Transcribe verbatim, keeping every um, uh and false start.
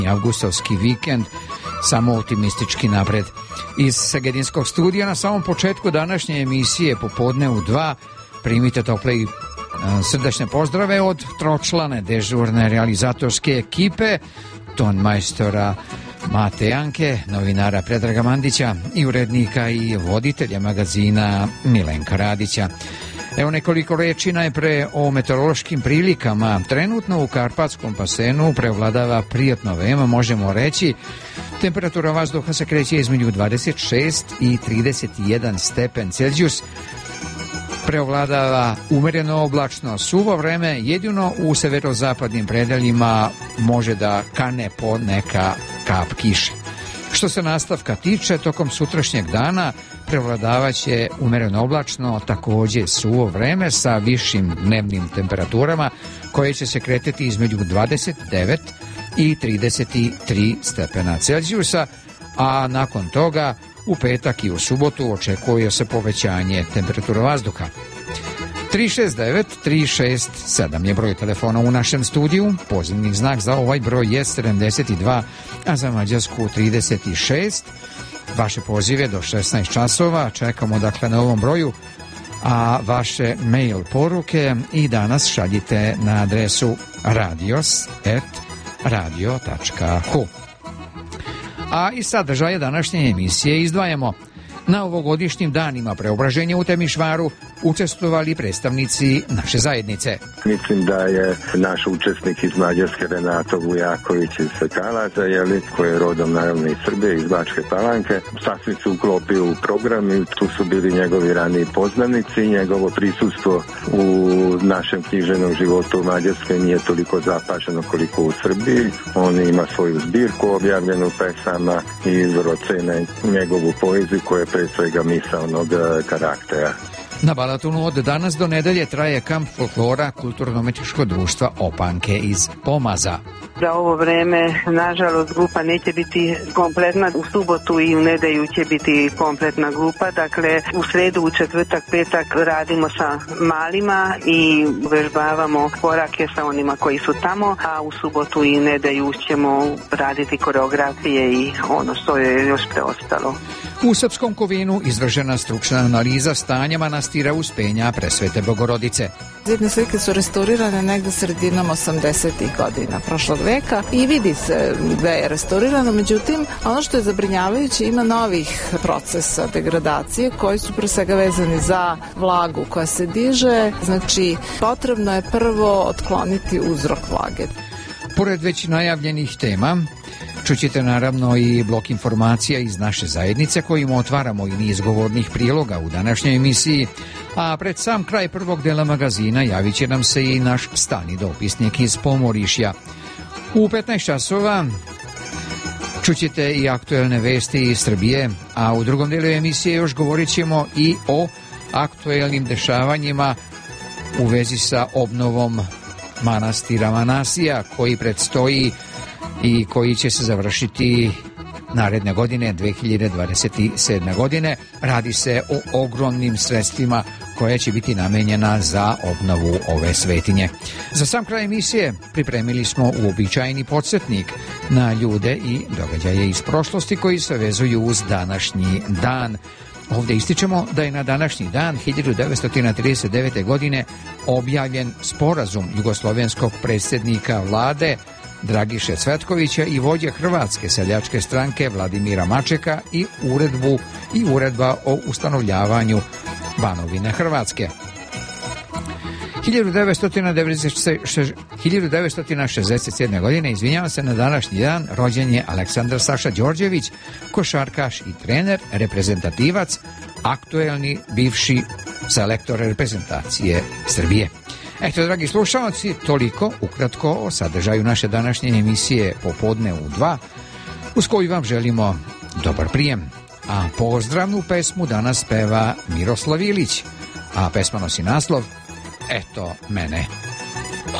Avgustovski vikend samo optimistički napred. Iz Segedinskog studija na samom početku današnje emisije Popodne u dva primite tople i srdačne pozdrave od tročlane dežurne realizatorske ekipe, ton majstora Mate Janke, novinara Predraga Mandića i urednika i voditelja magazina Milenka Radića. Evo nekoliko reči najpre o meteorološkim prilikama. Trenutno u Karpatskom basenu prevladava prijatno vreme, možemo reći. Temperatura vazduha se kreće između dvadeset šest i trideset jedan stepen Celzijus. Preovladava umereno oblačno suvo vreme, jedino u severozapadnim predeljima može da kane po neka kap kiše. Što se nastavka tiče, tokom sutrašnjeg dana prevladavaće umereno oblačno, takođe suvo vreme sa višim dnevnim temperaturama koje će se kretati između dvadeset devet i trideset tri stepena Celzijusa, a nakon toga u petak i u subotu očekuje se povećanje temperatura vazduha. tri šest devet tri šest sedam je broj telefona u našem studiju. Pozivni znak za ovaj broj je sedamdeset dva, a za Mađarsku trideset šest. Vaše pozive do šesnaest časova čekamo dakle na ovom broju, a vaše mail poruke i danas šaljite na adresu radios at radio tačka hu. A iz sadržaja današnje emisije izdvajamo: na ovogodišnjim danima preobraženja u Temišvaru učestvovali predstavnici naše zajednice. Mislim da je naš učesnik iz Mađarske Renato Vujaković iz Sekalaza, jeli, koji je rodom naravno iz Srbije, iz Bačke Palanke. Sasvim se uklopio u program i tu su bili njegovi raniji poznanici. Njegovo prisustvo u našem književnom životu u Mađarskoj nije toliko zapaženo koliko u Srbiji. On ima svoju zbirku objavljenu pesama i izvor cene njegovu poeziju koja je pre svega misaonog karaktera. Na Balatunu od danas do nedelje traje kamp folklora Kulturno-umetničkog društva Opanke iz Pomaza. Za ovo vreme, nažalost, grupa neće biti kompletna. U subotu i u nedelju će biti kompletna grupa. Dakle, u sredu, u četvrtak, petak radimo sa malima i vežbavamo korake sa onima koji su tamo, a u subotu i nedelju ćemo raditi koreografije i ono što je još preostalo. U Srpskom Kovinu izvršena stručna analiza stanja manastira Uspenja Presvete Bogorodice. Zidne slike su restaurirane negde sredinom osamdesetih godina prošlog veka i vidi se gde je restaurirano, međutim, ono što je zabrinjavajuće, ima novih procesa degradacije koji su pre svega vezani za vlagu koja se diže, znači potrebno je prvo otkloniti uzrok vlage. Pored već najavljenih tema, čućete naravno i blok informacija iz naše zajednice kojim otvaramo i niz govornih priloga u današnjoj emisiji, a pred sam kraj prvog dela magazina javit će nam se i naš stalni dopisnik iz Pomorišja. U petnaest časova čućete i aktuelne vesti iz Srbije, a u drugom delu emisije još govorit ćemo i o aktuelnim dešavanjima u vezi sa obnovom manastira Manasija koji predstoji i koji će se završiti naredne godine, dve hiljade dvadeset sedme. godine. Radi se o ogromnim sredstvima koje će biti namenjena za obnovu ove svetinje. Za sam kraj emisije pripremili smo uobičajeni podsjetnik na ljude i događaje iz prošlosti koji se vezuju uz današnji dan. Ovdje ističemo da je na današnji dan hiljadu devetsto trideset devete. godine objavljen sporazum jugoslovenskog predsjednika vlade Dragiše Cvetkovića i vođe Hrvatske seljačke stranke Vladimira Mačeka i uredbu i uredba o ustanovljavanju Banovine Hrvatske. hiljadu devetsto šezdeset sedme. godine, izvinjavam se, na današnji dan rođen je Aleksandar Saša Đorđević, košarkaš i trener, reprezentativac, aktuelni bivši selektor reprezentacije Srbije. Eto, dragi slušalci, toliko ukratko o sadržaju naše današnje emisije Popodne u dva, uz koju vam želimo dobar prijem. A pozdravnu pesmu danas peva Miroslav Ilić, a pesma nosi naslov Eto mene.